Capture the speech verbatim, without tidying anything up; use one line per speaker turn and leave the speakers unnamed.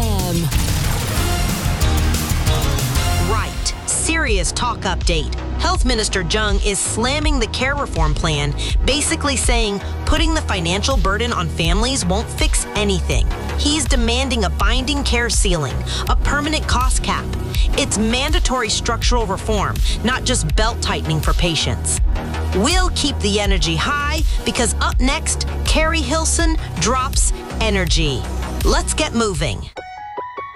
M.
Right. Serious talk update. Health Minister Jung is slamming the care reform plan, basically saying putting the financial burden on families won't fix anything. He's demanding a binding care ceiling, a permanent cost cap. It's mandatory structural reform, not just belt tightening for patients. We'll keep the energy high because up next, Carrie Hilson drops energy. Let's get moving.